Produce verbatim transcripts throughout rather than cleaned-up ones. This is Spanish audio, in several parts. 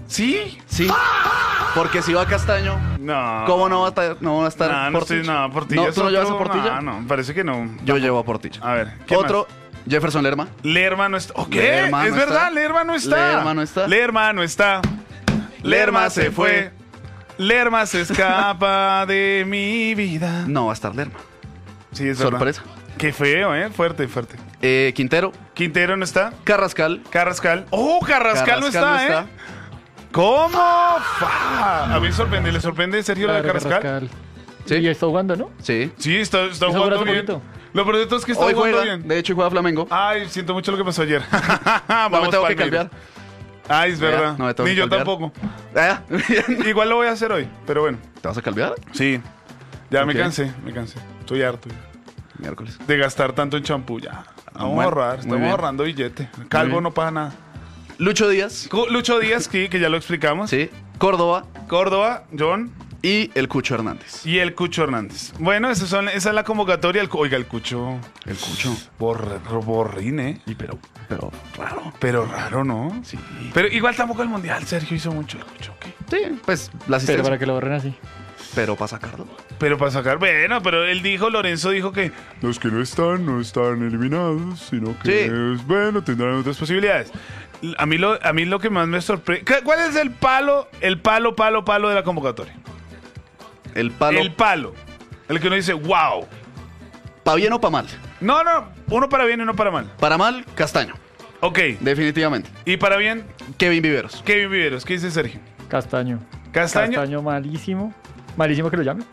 ¿Sí? Sí. Porque si va Castaño, No. ¿cómo no va a estar, no va a estar No, no estoy, Portilla? no, Portilla. No, es ¿tú no llevas a otro- Portilla? No, no, parece que no. Yo llevo a Portilla. A ver, ¿qué Otro, Jefferson Lerma. más? Lerma no está. ¿O qué? Lerma es no verdad, está. Lerma no está. Lerma no está. Lerma no está. Lerma se fue. Lerma se escapa de mi vida. No va a estar Lerma. Sí, es verdad. Sorpresa. Qué feo, ¿eh? Fuerte, fuerte. Eh, Quintero, Quintero no está. Carrascal. Carrascal. ¡Oh, Carrascal, no está, ¿eh? ¿Cómo? Fa. A mí me sorprende, ¿le sorprende Sergio lo de Claro, Carrascal? Carrascal. Sí. Y está jugando, ¿no? Sí. Sí, está, está ¿Hizo jugando gol hace bien. poquito? Lo peor de todo es que está Hoy jugando juega, bien. de hecho, juega Flamengo. Ay, siento mucho lo que pasó ayer. No Vamos, me tengo que Palmeiras. cambiar. Ay, es verdad. No me tengo Ni que yo cambiar. tampoco. Ah, Igual lo voy a hacer hoy, pero bueno. ¿Te vas a calviar? Sí. Ya me Ok. cansé, me cansé. Estoy harto Miércoles. de gastar tanto en champú ya. Vamos Bueno, a ahorrar, muy estamos bien. ahorrando billete. Calvo bien. no paga nada. Lucho Díaz. Cu- Lucho Díaz, que, que ya lo explicamos. Sí. Córdoba Córdoba, John y el Cucho Hernández. y el Cucho Hernández. Bueno, esos son, esa es la convocatoria. El Cu- Oiga, el Cucho. El Cucho. Borre, borrín, ¿eh? Y pero, pero raro. Pero raro, ¿no? Sí. Pero igual tampoco el Mundial, Sergio hizo mucho el Cucho, ¿ok? Sí, pues la Pero asistencia. para que lo borren así. Pero para sacarlo. Pero para sacar, bueno, pero él dijo, Lorenzo dijo que los que no están, no están eliminados, sino que, Sí. bueno, tendrán otras posibilidades. A mí lo, a mí lo que más me sorprende... ¿Cuál es el palo, el palo, palo, palo de la convocatoria? El palo. El palo. El que uno dice, wow. ¿Pa bien o pa mal? No, no, uno para bien y uno para mal. Para mal, Castaño. Ok. Definitivamente. Y para bien, Kevin Viveros. Kevin Viveros. ¿Qué dice Sergio? Castaño. ¿Castaño? Castaño malísimo. Malísimo que lo llame.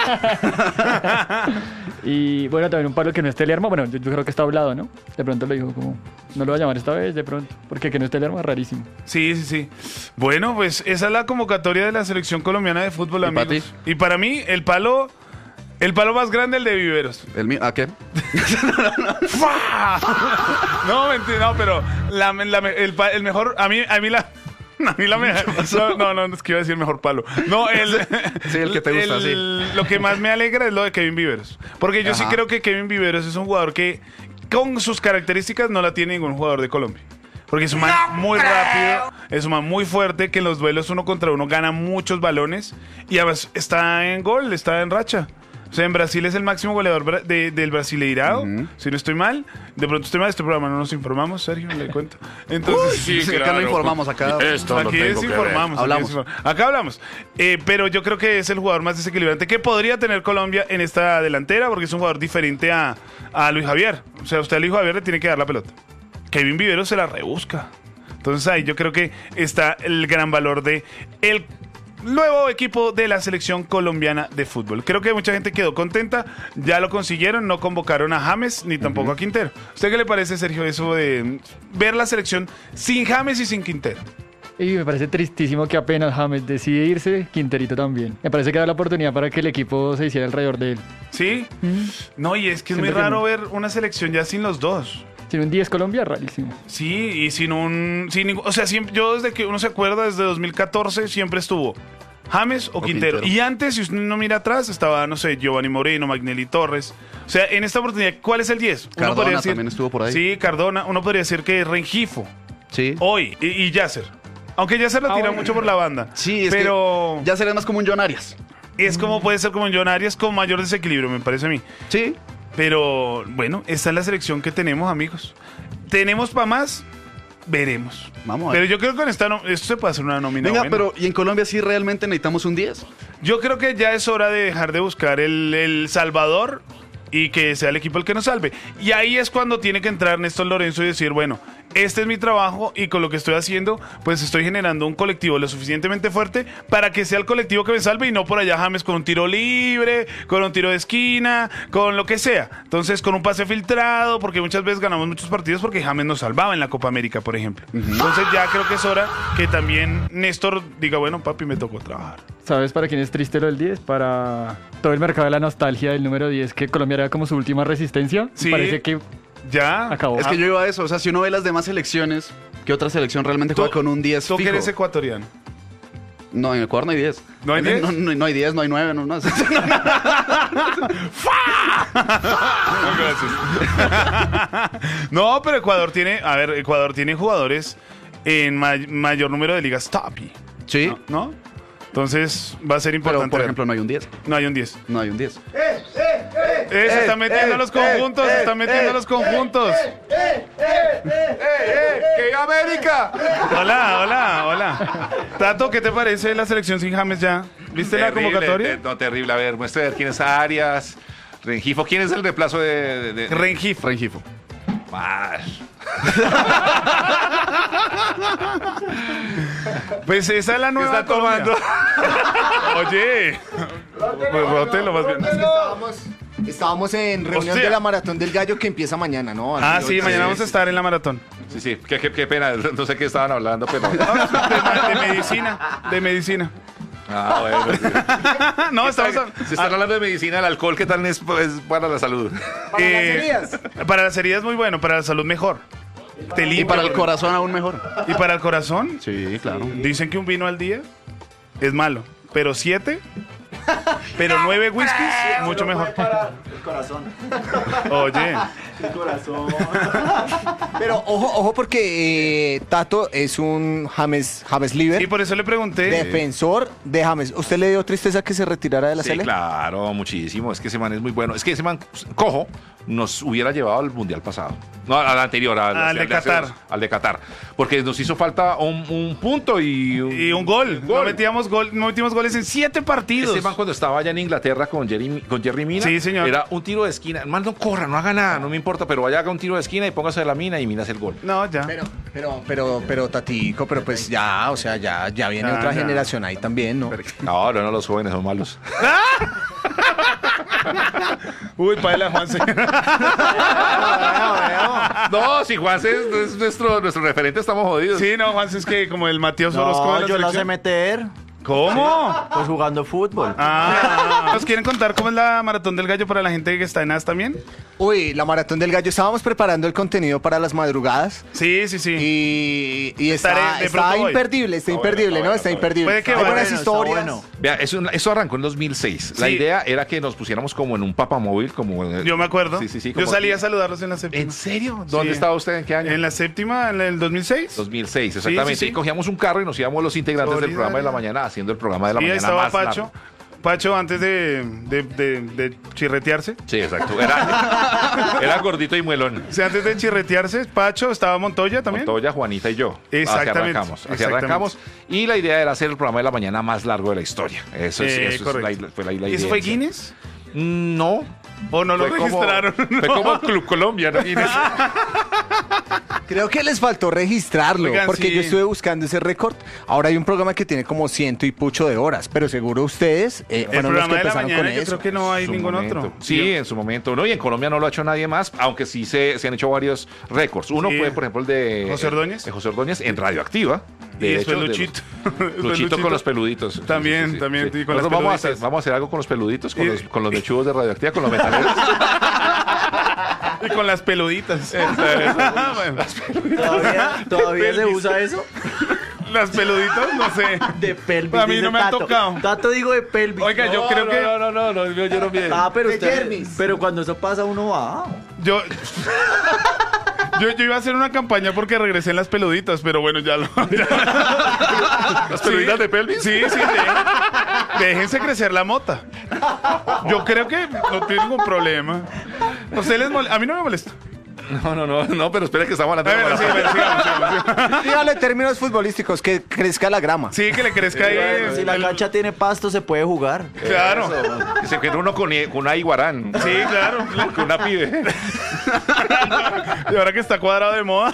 ¡Ah! Y bueno, también un palo que no esté Lerma. Bueno, yo, yo creo que está hablado, ¿no? De pronto lo dijo como, no lo va a llamar esta vez, de pronto. Porque que no esté Lerma es rarísimo. Sí, sí, sí. Bueno, pues esa es la convocatoria de la selección colombiana de fútbol, ¿Y para amigos. ti? Y para mí, el palo... El palo más grande, el de Viveros. El mío. ¿A qué? ¡Fua! No, mentira, no, pero la, la- el, pa- el mejor, a mí, a mí la, a mí la mejor, no, no, no, es que iba a decir el mejor palo. No, el, Sí, el que te gusta, el- Lo que más me alegra es lo de Kevin Viveros, porque yo sí Ajá. creo que Kevin Viveros es un jugador que con sus características no la tiene ningún jugador de Colombia. Porque es un man muy rápido, es un man muy fuerte, que en los duelos uno contra uno gana muchos balones y además está en gol, está en racha. O sea, en Brasil es el máximo goleador bra- de- del Brasileirao, Ujú. si no estoy mal. De pronto estoy mal, este programa no nos informamos, Sergio, le cuento. Entonces, Sí, acá no informamos, acá. Esto lo aquí tengo que ver. desinformamos. aquí Hablamos. desinformamos. Acá hablamos. Eh, pero yo creo que es el jugador más desequilibrante que podría tener Colombia en esta delantera, porque es un jugador diferente a, a Luis Javier. O sea, usted a Luis Javier le tiene que dar la pelota. Kevin Viveros se la rebusca. Entonces ahí yo creo que está el gran valor de el nuevo equipo de la selección colombiana de fútbol. Creo que mucha gente quedó contenta, ya lo consiguieron, no convocaron a James ni tampoco a Quintero. ¿Usted qué le parece, Sergio, eso de ver la selección sin James y sin Quintero? Y me parece tristísimo que apenas James decide irse, Quinterito también. Me parece que da la oportunidad para que el equipo se hiciera alrededor de él. ¿Sí? No, y es que es muy Siento que raro no. ver una selección ya sin los dos. Sin un diez Colombia, rarísimo. Sí, y sin un... Sin ningún- o sea, siempre, yo desde que uno se acuerda, desde dos mil catorce, siempre estuvo James o, O Quintero. Quintero. Y antes, si usted no mira atrás, estaba, no sé, Giovanni Moreno, Magnelli Torres. O sea, en esta oportunidad, ¿cuál es el diez? Uno Cardona podría decir- también estuvo por ahí. Sí, Cardona. Uno podría decir que Rengifo, Sí. hoy, y, y Yasser. Aunque Yasser lo Ah, tira bueno. mucho por la banda. Sí, es pero que ya sería más como un John Arias. es como puede ser como en John Arias con mayor desequilibrio, me parece a mí. Sí. Pero bueno, esta es la selección que tenemos, amigos. ¿Tenemos para más? Veremos. Vamos a Pero ver. yo creo que con esta no- esto se puede hacer una nómina. Venga, buena. pero ¿y en Colombia sí realmente necesitamos un diez? Yo creo que ya es hora de dejar de buscar el, el salvador y que sea el equipo el que nos salve. Y ahí es cuando tiene que entrar Néstor Lorenzo y decir, bueno, este es mi trabajo y con lo que estoy haciendo, pues estoy generando un colectivo lo suficientemente fuerte para que sea el colectivo que me salve y no por allá James con un tiro libre, con un tiro de esquina, con lo que sea. Entonces, con un pase filtrado, porque muchas veces ganamos muchos partidos porque James nos salvaba en la Copa América, por ejemplo. Entonces ya creo que es hora que también Néstor diga, bueno, papi, me tocó trabajar. ¿Sabes para quién es triste lo del diez? Para todo el mercado de la nostalgia del número diez, que Colombia era como su última resistencia. Sí. Parece que Ya. acabó. Es que yo iba a eso. O sea, si uno ve las demás selecciones, ¿qué otra selección realmente juega Tú- con un diez Tú que fijo? eres ecuatoriano. No, en Ecuador no hay diez. ¿No hay diez? No, no, no hay diez, no hay nueve, no, no. Gracias. No, pero Ecuador tiene, a ver, Ecuador tiene jugadores en may- mayor número de ligas top. Sí, ¿No? Entonces va a ser pero importante. por ver. ejemplo no hay un diez. No hay un diez. No hay un diez. Eh, se está metiendo eh, los conjuntos, eh, se está metiendo eh, los conjuntos. ¡Que América! Hola, hola, hola. Tato, ¿qué te parece la selección sin James ya? ¿Viste la Terrible, convocatoria? te- no, terrible. A ver, muestre a ver quién es Arias, Rengifo. ¿Quién es el reemplazo de...? de, de- de- Rengifo. Rengifo. Ah, Pues esa es la nueva está tomando? Colombia. Oye, pues rótelo más bien. Estábamos, estábamos en reunión Hostia. de la Maratón del Gallo que empieza mañana, ¿no? Ah, Aquí sí, hoy- mañana vamos a estar en la maratón. sí, sí. Qué, qué- qué pena. No sé qué estaban hablando, pero... De, de medicina, de medicina. Ah, bueno. sí. No, estamos a- Se están hablando de medicina. El alcohol, ¿qué tal es, es para la salud? Para las eh, heridas. para las heridas muy bueno, para la salud mejor. Te Y limpia. para el corazón aún mejor. ¿Y para el corazón? Sí, claro. Dicen que un vino al día es malo, pero siete, pero nueve whiskies, mucho mejor. El corazón. Oye, El corazón. Pero ojo, ojo porque eh, Tato es un James, James Liver, y por eso le pregunté. defensor de James. ¿Usted le dio tristeza que se retirara de la Sí, sele? claro, muchísimo. Es que ese man es muy bueno. Es que ese man, cojo, nos hubiera llevado al mundial pasado. No, al anterior, al, Al de hace Qatar. dos, al de Qatar. Porque nos hizo falta un, un punto y un, Y un gol. un No metíamos gol, no metimos goles en siete partidos. Ese man cuando estaba allá en Inglaterra con Jerry, con Jerry Mina, Sí, señor. era un tiro de esquina. El man no corra, no haga nada, no me importa, pero vaya haga un tiro de esquina y póngase de la mina y minas el gol. No, ya. Pero, pero, pero, pero, Tatico, pero pues ya, o sea, ya, ya viene Ya, otra ya. generación ahí también, ¿no? No, no, no, los jóvenes son malos. Uy, paila, Juanse. No, si Juanse es, es nuestro, nuestro referente, estamos jodidos. Sí, no, Juanse es que como el Matías Orozco de No, la yo la sé selección. meter, ¿Cómo? pues jugando fútbol. Ah, ¿nos quieren contar cómo es la maratón del gallo para la gente que está en A S también? Uy, la Maratón del Gallo, estábamos preparando el contenido para las madrugadas. Sí, sí, sí. Y, y Estaré- está, de está pronto voy. imperdible, está Está bueno, imperdible, está ¿no? bueno, Está está imperdible. Puede que Hay vaya. buenas Bueno, está historias. bueno. Vea, eso, eso arrancó en dos mil seis. La Sí. idea era que nos pusiéramos como en un papamóvil, como... Yo me acuerdo. Sí, sí, sí. Yo como salí aquí. a saludarlos en la séptima. ¿En serio? ¿Dónde Sí. estaba usted? ¿En qué año? En la séptima, en el dos mil seis. dos mil seis, Sí, exactamente. sí, sí. Y cogíamos un carro y nos íbamos los integrantes del Solidaridad. programa de la mañana haciendo el programa de la Y ahí mañana estaba más Pacho. largo. Pacho antes de, de, de- de chirretearse. Sí, exacto. Era, era gordito y muelón. O sea, antes de chirretearse, Pacho, estaba Montoya también. Montoya, Juanita y yo. Exactamente, Así arrancamos. Así exactamente. arrancamos. Y la idea era hacer el programa de la mañana más largo de la historia. Eso, es, Eh, eso es correcto. la, fue la, la ¿Y eso idea. fue Guinness? Mm, No. ¿O no lo Fue como- registraron? Fue como Club Colombia, ¿no? Guinness. Creo que les faltó registrarlo, Oigan, porque sí. yo estuve buscando ese récord. Ahora hay un programa que tiene como ciento y pucho de horas, pero seguro ustedes eh, El fueron los programa que de la empezaron con mañana yo eso. creo que no hay Su ningún momento. otro. Sí, en su momento. No, y en Colombia no lo ha hecho nadie más, aunque sí se, se han hecho varios récords. Uno Sí. fue, por ejemplo, el de ¿José Ordóñez? De José Ordóñez en Radioactiva. Y De después hecho, de Luchito. los- Después Luchito con los peluditos. También, también, y con las Nosotros vamos, a hacer, peluditas. vamos a hacer algo con los peluditos, con, Y- los, con los mechudos de Radioactiva, con los metaleros. Y con las peluditas. Bueno, ¿Todavía, todavía se Pelvis. usa eso? las peluditas, no sé. De pelvis. A mí dice no me ha Tato. tocado. Tato digo de pelvis. Oiga, yo creo que No, no, no, no, no, yo no vi. Ah, pero De usted. Jermis. Pero cuando eso pasa, uno va. yo, yo yo iba a hacer una campaña porque regresé en las peluditas, pero bueno, ya lo. ya. ¿Las peluditas de pelvis? Sí, sí, dejen- déjense crecer la mota. Yo creo que no tiene ningún problema. ¿A ustedes les mole- A mí no me molesta. No, no, no, no, pero espera que estamos A hablando ver, de sí, a ver, sigamos, sigamos, sigamos. Dígale en términos futbolísticos, que crezca la grama. Sí, que le crezca ahí. Si la el- cancha tiene pasto, se puede jugar. Claro. Que se quede uno con, con una iguarán. Sí, claro. Con una pibe. Y ahora que está cuadrado de moda.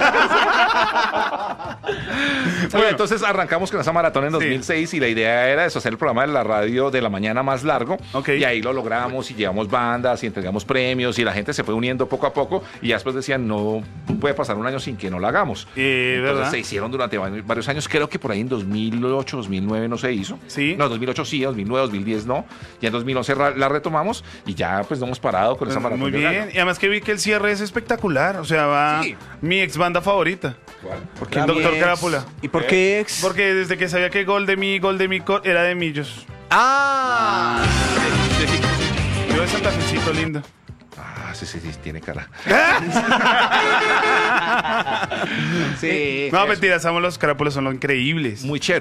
Bueno, entonces arrancamos con esa maratón en dos mil seis y la idea era eso, hacer el programa de la radio de la mañana más largo. Ok. Y ahí lo logramos y llevamos bandas y entregamos premios y la gente se fue uniendo poco a poco y ya después decían, no puede pasar un año sin que no lo hagamos. Eh, Entonces ¿verdad? se hicieron durante varios varios años, creo que por ahí en dos mil ocho, dos mil nueve no se hizo. Sí. No, dos mil ocho sí, dos mil nueve, dos mil diez no. Ya en dos mil once ra- la retomamos y ya pues no hemos parado con esa maratón. Muy de bien. gallo. Y además que vi que el cierre es espectacular. O sea, va Sí. mi ex banda favorita. Porque El mi doctor ex- Crápula. ¿Y por qué ex? Porque desde que sabía que gol de mi, gol de mi co- era de Millos. Ah, Yo de Santa Fecito, lindo. sí, sí, sí, tiene cara. Sí. No, mentira, Samuel los Crápulas son los increíbles. Muy chévere.